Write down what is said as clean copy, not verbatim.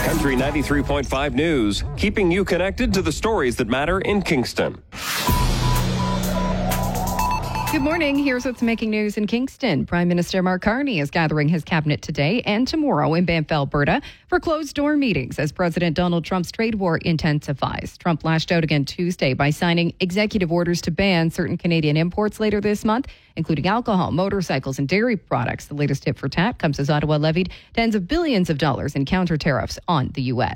Country 93.5 News, keeping you connected to the stories that matter in Kingston. Good morning. Here's what's making news in Kingston. Prime Minister Mark Carney is gathering his cabinet today and tomorrow in Banff, Alberta for closed-door meetings as President Donald Trump's trade war intensifies. Trump lashed out again Tuesday by signing executive orders to ban certain Canadian imports later this month, including alcohol, motorcycles, and dairy products. The latest tip for tat comes as Ottawa levied tens of billions of dollars in counter tariffs on the U.S.